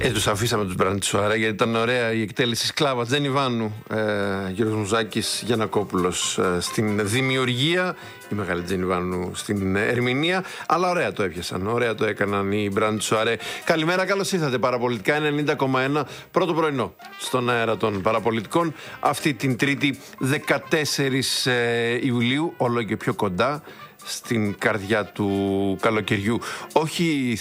Τους αφήσαμε τους Μπραντσουαρέ γιατί ήταν ωραία η εκτέλεση Σκλάβα Τζενιβάνου, Γιώργος Μουζάκης, Γιαννακόπουλος στην δημιουργία, η μεγάλη Τζενιβάνου στην ερμηνεία, αλλά ωραία το έπιασαν, ωραία το έκαναν οι Μπραντσουαρέ. Καλημέρα, καλώς ήρθατε. Παραπολιτικά 90,1, πρώτο πρωινό στον αέρα των Παραπολιτικών, αυτή την Τρίτη 14 Ιουλίου, όλο και πιο κοντά στην καρδιά του καλοκαιριού. Όχι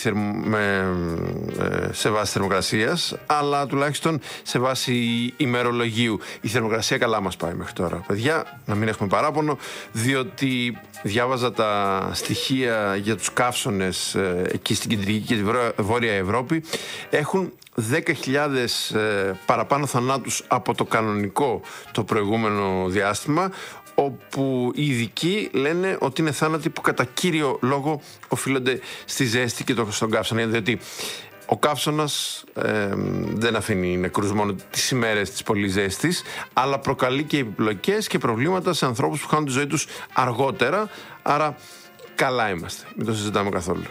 σε βάση θερμοκρασίας, αλλά τουλάχιστον σε βάση ημερολογίου. Η θερμοκρασία καλά μας πάει μέχρι τώρα, παιδιά, να μην έχουμε παράπονο, διότι διάβαζα τα στοιχεία για τους καύσωνες εκεί στην κεντρική και τη βόρεια Ευρώπη. Έχουν 10.000 παραπάνω θανάτους από το κανονικό το προηγούμενο διάστημα, όπου οι ειδικοί λένε ότι είναι θάνατοι που κατά κύριο λόγο οφείλονται στη ζέστη και στον καύσωνα, διότι ο καύσωνας δεν αφήνει νεκρούς μόνο τις ημέρες της πολύ ζέστης, αλλά προκαλεί και επιπλοκές και προβλήματα σε ανθρώπους που χάνουν τη ζωή τους αργότερα, άρα καλά είμαστε, μην το συζητάμε καθόλου.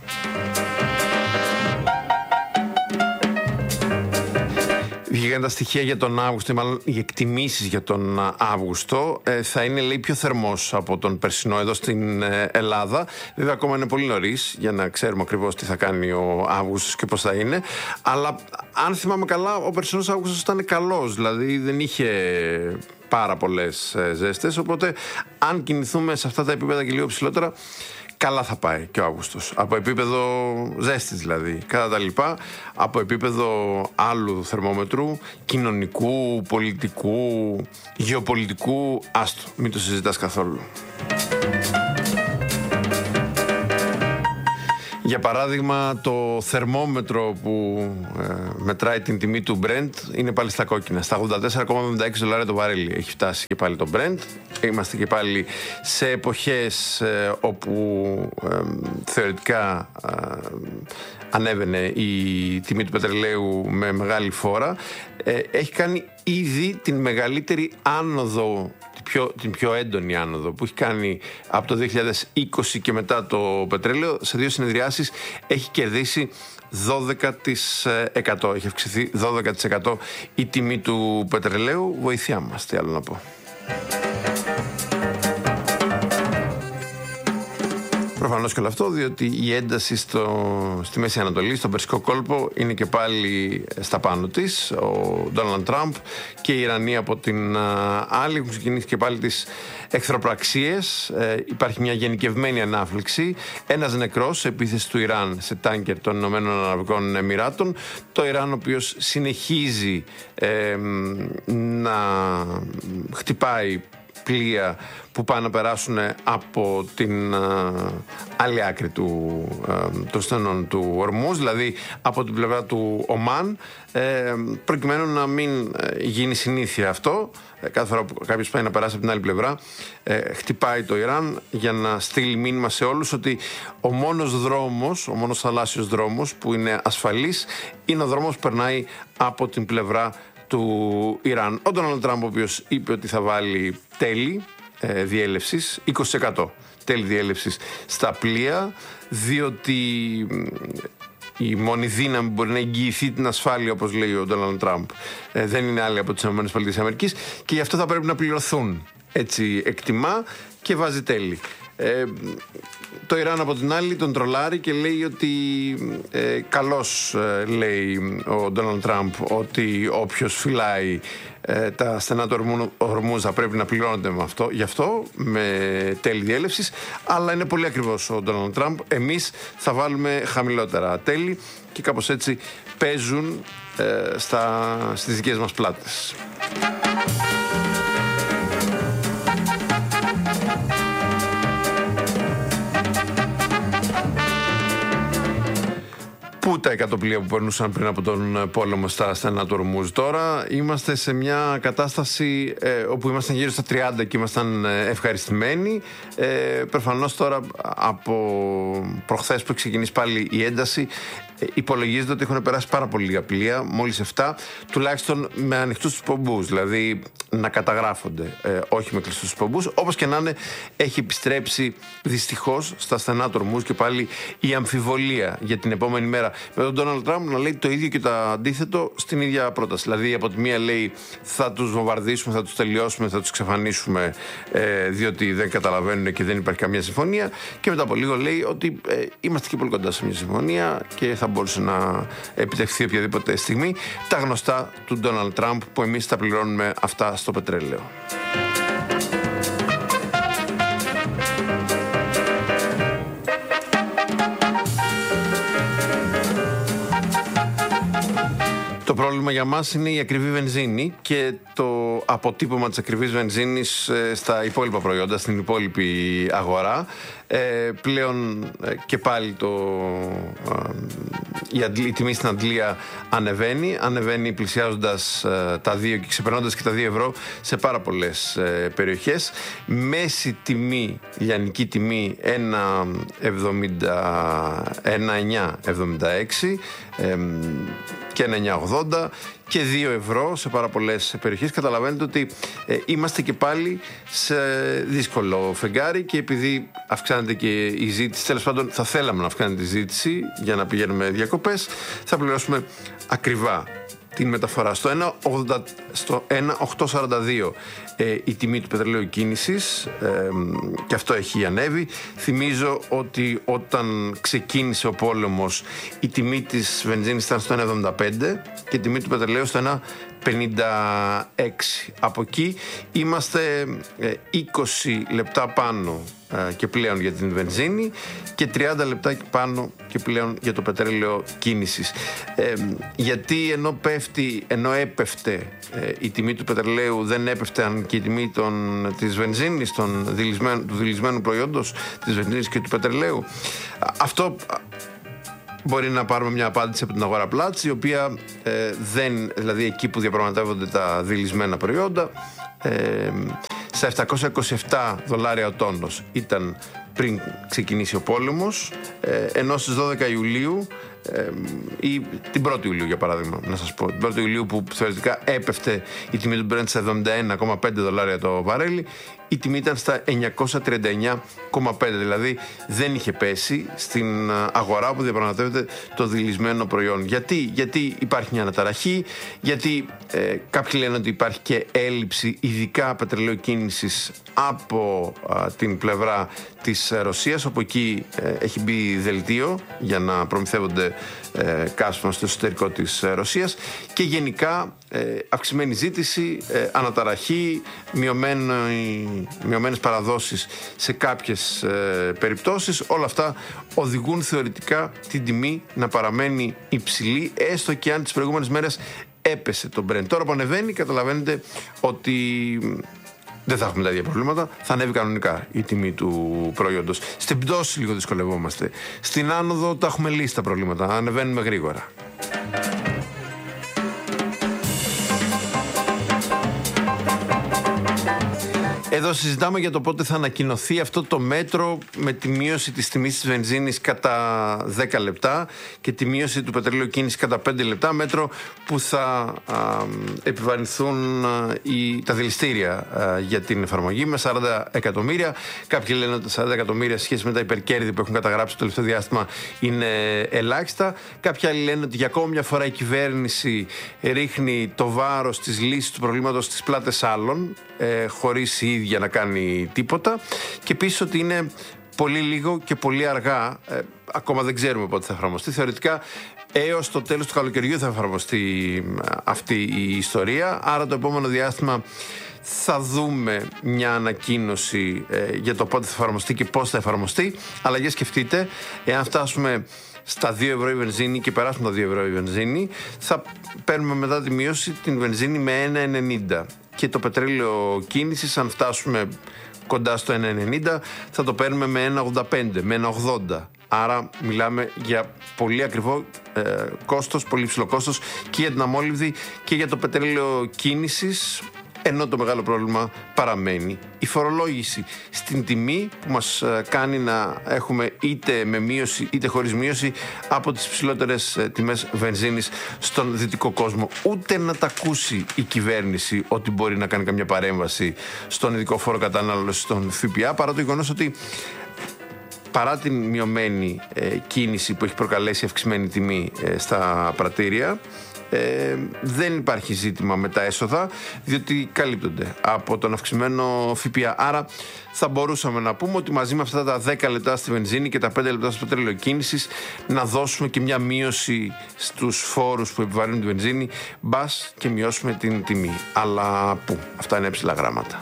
Βγήκαν τα στοιχεία για τον Αύγουστο, μάλλον οι εκτιμήσεις για τον Αύγουστο. Θα είναι, λέει, πιο θερμός από τον περσινό εδώ στην Ελλάδα. Βέβαια, ακόμα είναι πολύ νωρίς για να ξέρουμε ακριβώς τι θα κάνει ο Αύγουστος και πώς θα είναι. Αλλά αν θυμάμαι καλά, ο περσινός Αύγουστος ήταν καλός. Δηλαδή δεν είχε πάρα πολλές ζέστες. Οπότε, αν κινηθούμε σε αυτά τα επίπεδα και λίγο ψηλότερα, καλά θα πάει και ο Αύγουστος. Από επίπεδο ζέστης δηλαδή, κατά τα λοιπά, από επίπεδο άλλου θερμόμετρου, κοινωνικού, πολιτικού, γεωπολιτικού, άστο, μην το συζητάς καθόλου. Για παράδειγμα, το θερμόμετρο που μετράει την τιμή του Brent είναι πάλι στα κόκκινα. Στα $84,76 το βαρέλι έχει φτάσει και πάλι το Brent. Είμαστε και πάλι σε εποχές όπου θεωρητικά ανέβαινε η τιμή του πετρελαίου με μεγάλη φόρα. Έχει κάνει ήδη την μεγαλύτερη άνοδο, την πιο έντονη άνοδο που έχει κάνει από το 2020 και μετά το πετρέλαιο. Σε δύο συνεδριάσεις έχει κερδίσει 12%. Έχει αυξηθεί 12% η τιμή του πετρελαίου. Βοηθειά μας, τι άλλο να πω. Προφανώς και όλο αυτό, διότι η ένταση στη Μέση Ανατολή, στον Περσικό κόλπο, είναι και πάλι στα πάνω της. Ο Ντόναλντ Τραμπ και οι Ιρανοί από την άλλη έχουν ξεκινήσει και πάλι τις εχθροπραξίες. Υπάρχει μια γενικευμένη ανάφλεξη. Ένας νεκρός σε επίθεση του Ιράν σε τάνκερ των Ηνωμένων Αραβικών Εμιράτων. Το Ιράν, ο οποίος συνεχίζει να χτυπάει πλοία που πάνε να περάσουν από την άλλη άκρη των στενών του Ορμούζ, δηλαδή από την πλευρά του Ομάν, προκειμένου να μην γίνει συνήθεια αυτό. Κάθε φορά που κάποιος πάει να περάσει από την άλλη πλευρά, χτυπάει το Ιράν για να στείλει μήνυμα σε όλους ότι ο μόνος θαλάσσιος δρόμος που είναι ασφαλής είναι ο δρόμος που περνάει από την πλευρά του Ιράν. Ο Ντόναλντ Τραμπ, ο οποίος είπε ότι θα βάλει τέλη διέλευσης, 20% τέλη διέλευσης στα πλοία, διότι η μόνη δύναμη που μπορεί να εγγυηθεί την ασφάλεια, όπως λέει ο Ντόναλντ Τραμπ, δεν είναι άλλη από τις ΗΠΑ και γι' αυτό θα πρέπει να πληρωθούν. Έτσι εκτιμά και βάζει τέλη. Το Ιράν από την άλλη τον τρολάρει και λέει ότι καλώς λέει ο Ντόναλντ Τραμπ ότι όποιος φυλάει τα στενά του Ορμούζ θα πρέπει να πληρώνονται γι' αυτό με τέλη διέλευσης, αλλά είναι πολύ ακριβώς ο Ντόναλντ Τραμπ. Εμείς θα βάλουμε χαμηλότερα τέλη και κάπως έτσι παίζουν στις δικές μας πλάτες. Πού τα 100 πλοία που περνούσαν πριν από τον πόλεμο στα στενά του Ορμούζ? Τώρα είμαστε σε μια κατάσταση όπου ήμασταν γύρω στα 30 και ήμασταν ευχαριστημένοι. Προφανώς τώρα από προχθές που ξεκινήσει πάλι η ένταση υπολογίζεται ότι έχουν περάσει πάρα πολύ λίγα πλοία, μόλις 7, τουλάχιστον με ανοιχτούς τους πομπούς, δηλαδή να καταγράφονται, όχι με κλειστούς τους πομπούς. Όπως και να είναι, έχει επιστρέψει δυστυχώς στα στενά του Ορμούζ και πάλι η αμφιβολία για την επόμενη μέρα. Με τον Ντόναλντ Τραμπ να λέει το ίδιο και το αντίθετο στην ίδια πρόταση. Δηλαδή, από τη μία λέει θα τους βομβαρδίσουμε, θα τους τελειώσουμε, θα τους εξαφανίσουμε, διότι δεν καταλαβαίνουν και δεν υπάρχει καμία συμφωνία. Και μετά από λίγο λέει ότι είμαστε και πολύ κοντά σε μια συμφωνία και θα μπορούσε να επιτευχθεί οποιαδήποτε στιγμή. Τα γνωστά του Ντόναλντ Τραμπ, που εμείς τα πληρώνουμε αυτά στο πετρέλαιο. Το πρόβλημα για μας είναι η ακριβή βενζίνη και το αποτύπωμα της ακριβής βενζίνης στα υπόλοιπα προϊόντα, στην υπόλοιπη αγορά. Πλέον και πάλι η τιμή στην Αντλία ανεβαίνει πλησιάζοντας τα 2 και ξεπερνώντας και τα 2 ευρώ σε πάρα πολλές περιοχές. Μέση τιμή, λιανική τιμή 1,976 και 1,980 και 2 ευρώ σε πάρα πολλές περιοχές. Καταλαβαίνετε ότι είμαστε και πάλι σε δύσκολο φεγγάρι, και επειδή αυξάνεται και η ζήτηση, τέλος πάντων θα θέλαμε να αυξάνεται η ζήτηση για να πηγαίνουμε διακοπές, θα πληρώσουμε ακριβά την μεταφορά. Στο 1,842 η τιμή του πετρελαίου κίνησης, και αυτό έχει ανέβει. Θυμίζω ότι όταν ξεκίνησε ο πόλεμος η τιμή της βενζίνης ήταν στο 1,75 και η τιμή του πετρελαίου στο 1,56. Από εκεί είμαστε 20 λεπτά πάνω και πλέον για την βενζίνη και 30 λεπτά πάνω και πλέον για το πετρέλαιο κίνησης. Γιατί ενώ έπεφτε η τιμή του πετρελαίου, δεν έπεφτε αν και η τιμή της βενζίνης, του δηλισμένου προϊόντος της βενζίνης και του πετρελαίου? Αυτό μπορεί να πάρουμε μια απάντηση από την αγορά Πλάτς, η οποία δηλαδή εκεί που διαπραγματεύονται τα δηλισμένα προϊόντα, στα $727 ο τόνος ήταν πριν ξεκινήσει ο πόλεμος, ενώ στις 12 Ιουλίου ή την 1η Ιουλίου για παράδειγμα, να σας πω, την 1η Ιουλίου που θεωρητικά έπεφτε η τιμή του Brent στα $71,5 το βαρέλι, η τιμή ήταν στα 939,5, δηλαδή δεν είχε πέσει στην αγορά που διαπραγματεύεται το δηλισμένο προϊόν. Γιατί υπάρχει μια αναταραχή, γιατί κάποιοι λένε ότι υπάρχει και έλλειψη ειδικά πετρελαίου κίνησης από την πλευρά της Ρωσίας, όπου εκεί έχει μπει δελτίο για να προμηθεύονται καύσιμα στο εσωτερικό της Ρωσίας, και γενικά αυξημένη ζήτηση, αναταραχή, μειωμένες παραδόσεις σε κάποιες περιπτώσεις. Όλα αυτά οδηγούν θεωρητικά την τιμή να παραμένει υψηλή, έστω και αν τις προηγούμενες μέρες έπεσε το Brent. Τώρα που ανεβαίνει, καταλαβαίνετε ότι δεν θα έχουμε τα ίδια προβλήματα, θα ανέβει κανονικά η τιμή του προϊόντος. Στην πτώση λίγο δυσκολευόμαστε. Στην άνοδο τα έχουμε λύσει τα προβλήματα, ανεβαίνουμε γρήγορα. Εδώ συζητάμε για το πότε θα ανακοινωθεί αυτό το μέτρο με τη μείωση της τιμής της βενζίνης κατά 10 λεπτά και τη μείωση του πετρελαίου κίνησης κατά 5 λεπτά, μέτρο που θα επιβαρυνθούν τα δηληστήρια για την εφαρμογή με 40 εκατομμύρια. Κάποιοι λένε ότι τα 40 εκατομμύρια σε σχέση με τα υπερκέρδη που έχουν καταγράψει το τελευταίο διάστημα είναι ελάχιστα. Κάποιοι άλλοι λένε ότι για ακόμα μια φορά η κυβέρνηση ρίχνει το βάρος της λύσης του προβλήματος στις πλάτες άλλων, χωρίς η ίδια να κάνει τίποτα, και επίσης ότι είναι πολύ λίγο και πολύ αργά, ακόμα δεν ξέρουμε πότε θα εφαρμοστεί. Θεωρητικά έως το τέλος του καλοκαιριού θα εφαρμοστεί αυτή η ιστορία, άρα το επόμενο διάστημα θα δούμε μια ανακοίνωση για το πότε θα εφαρμοστεί και πώς θα εφαρμοστεί. Αλλά για σκεφτείτε, εάν φτάσουμε στα 2 ευρώ η βενζίνη και περάσουμε τα 2 ευρώ η βενζίνη, θα παίρνουμε μετά τη μείωση την βενζίνη με 1,90 και το πετρέλαιο κίνησης, αν φτάσουμε κοντά στο 1,90, θα το παίρνουμε με 1,85, με 1,80. Άρα μιλάμε για πολύ ακριβό κόστος, πολύ ψηλό κόστος και για την αμόλυβδη και για το πετρέλαιο κίνησης, Ενώ το μεγάλο πρόβλημα παραμένει η φορολόγηση στην τιμή που μας κάνει να έχουμε είτε με μείωση είτε χωρίς μείωση από τις ψηλότερες τιμές βενζίνης στον δυτικό κόσμο. Ούτε να τα ακούσει η κυβέρνηση ότι μπορεί να κάνει καμιά παρέμβαση στον ειδικό φόρο κατανάλωσης, στον ΦΠΑ, παρά το γεγονός ότι παρά την μειωμένη κίνηση που έχει προκαλέσει αυξημένη τιμή στα πρατήρια, δεν υπάρχει ζήτημα με τα έσοδα, διότι καλύπτονται από τον αυξημένο ΦΠΑ. Άρα θα μπορούσαμε να πούμε ότι μαζί με αυτά τα 10 λεπτά στη βενζίνη και τα 5 λεπτά στο πετρέλαιο κίνησης να δώσουμε και μια μείωση στους φόρους που επιβαρύνουν τη βενζίνη, μπας και μειώσουμε την τιμή. Αλλά πού? Αυτά είναι έψηλα γράμματα.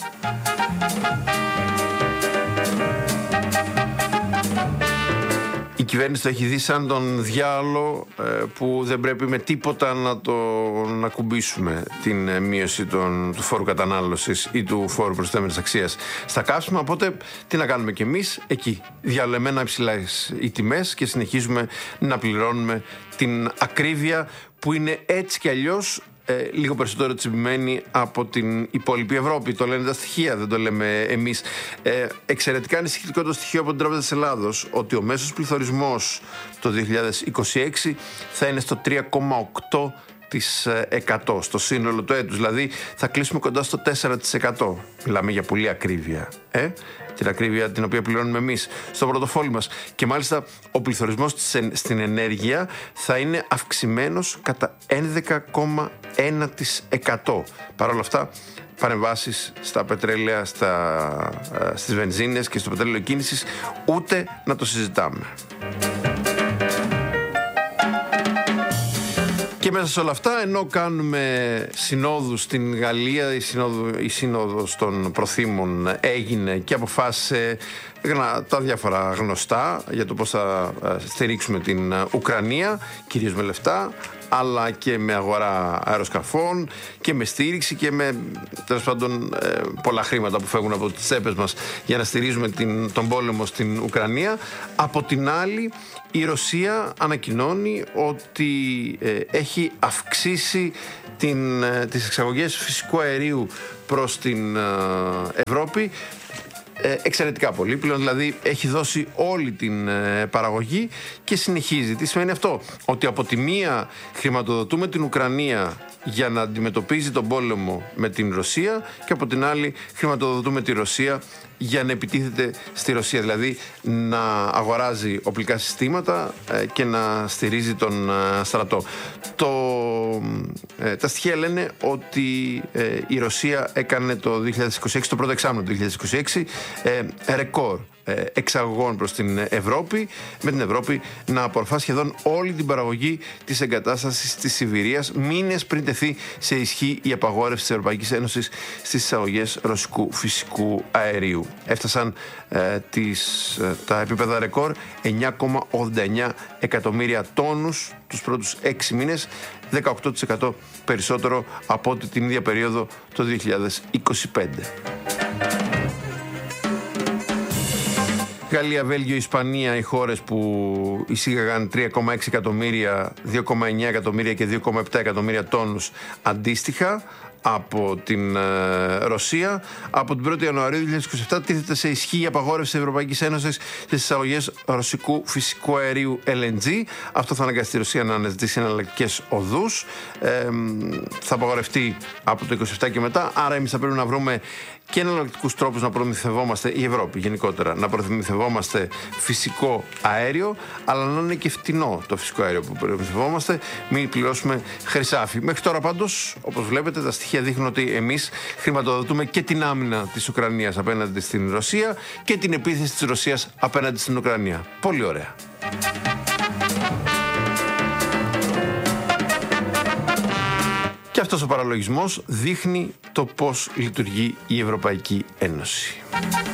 Η κυβέρνηση το έχει δει σαν τον διάολο που δεν πρέπει με τίποτα να κουμπίσουμε την μείωση του φόρου κατανάλωσης ή του φόρου προσθέμενης αξίας στα καύσιμα. Οπότε τι να κάνουμε κι εμείς? Εκεί διαλεμένα υψηλές οι τιμές και συνεχίζουμε να πληρώνουμε την ακρίβεια που είναι έτσι κι αλλιώς λίγο περισσότερο τσιμπημένη από την υπόλοιπη Ευρώπη. Το λένε τα στοιχεία, δεν το λέμε εμείς. Εξαιρετικά ανησυχητικό το στοιχείο από την Τράπεζα της Ελλάδος ότι ο μέσος πληθωρισμός το 2026 θα είναι στο 3,8% στο σύνολο του έτους. Δηλαδή θα κλείσουμε κοντά στο 4%. Μιλάμε για πολύ ακρίβεια. Την ακρίβεια την οποία πληρώνουμε εμείς στο πορτοφόλι μας. Και μάλιστα ο πληθωρισμός στην ενέργεια θα είναι αυξημένος κατά 11,1%. Παρ' όλα αυτά, παρεμβάσεις στα πετρέλαια, στις βενζίνες και στο πετρέλαιο κίνησης ούτε να το συζητάμε. Και μέσα σε όλα αυτά, ενώ κάνουμε συνόδους στην Γαλλία, η σύνοδος των προθήμων έγινε και αποφάσισε τα διάφορα γνωστά για το πώς θα στηρίξουμε την Ουκρανία, κυρίως με λεφτά, αλλά και με αγορά αεροσκαφών και με στήριξη και με τέλος πάντων πολλά χρήματα που φεύγουν από τις τσέπες μας για να στηρίζουμε τον πόλεμο στην Ουκρανία. Από την άλλη, η Ρωσία ανακοινώνει ότι έχει αυξήσει τις εξαγωγές φυσικού αερίου προς την Ευρώπη εξαιρετικά πολύ. Πλέον δηλαδή έχει δώσει όλη την παραγωγή και συνεχίζει. Τι σημαίνει αυτό? Ότι από τη μία χρηματοδοτούμε την Ουκρανία για να αντιμετωπίζει τον πόλεμο με την Ρωσία και από την άλλη χρηματοδοτούμε τη Ρωσία για να επιτίθεται στη Ρωσία, δηλαδή να αγοράζει οπλικά συστήματα και να στηρίζει τον στρατό. Τα στοιχεία λένε ότι η Ρωσία έκανε το 2026, το πρώτο εξάμηνο του 2026, ρεκόρ εξαγωγών προς την Ευρώπη, με την Ευρώπη να απορροφά σχεδόν όλη την παραγωγή της εγκατάστασης της Σιβηρίας μήνες πριν τεθεί σε ισχύ η απαγόρευση της Ευρωπαϊκής Ένωσης στις εισαγωγές ρωσικού φυσικού αερίου. Έφτασαν τα επίπεδα ρεκόρ 9,89 εκατομμύρια τόνους τους πρώτους 6 μήνες, 18% περισσότερο από την ίδια περίοδο το 2025. Γαλλία, Βέλγιο, Ισπανία, οι χώρες που εισήγαγαν 3,6 εκατομμύρια, 2,9 εκατομμύρια και 2,7 εκατομμύρια τόνους αντίστοιχα από την Ρωσία. Από την 1η Ιανουαρίου 2027 τίθεται σε ισχύ η απαγόρευση της Ευρωπαϊκής Ένωσης στις εισαγωγές ρωσικού φυσικού αερίου LNG. Αυτό θα αναγκαστεί η Ρωσία να αναζητήσει εναλλακτικές οδούς. Θα απαγορευτεί από το 27 και μετά. Άρα εμείς θα πρέπει να βρούμε και εναλλακτικούς τρόπους να προμηθευόμαστε, η Ευρώπη γενικότερα, να προμηθευόμαστε φυσικό αέριο, αλλά να είναι και φτηνό το φυσικό αέριο που προμηθευόμαστε, μην πληρώσουμε χρυσάφι. Μέχρι τώρα πάντως, όπως βλέπετε, τα στοιχεία δείχνουν ότι εμείς χρηματοδοτούμε και την άμυνα της Ουκρανίας απέναντι στην Ρωσία και την επίθεση της Ρωσίας απέναντι στην Ουκρανία. Πολύ ωραία. Και αυτός ο παραλογισμός δείχνει το πώς λειτουργεί η Ευρωπαϊκή Ένωση.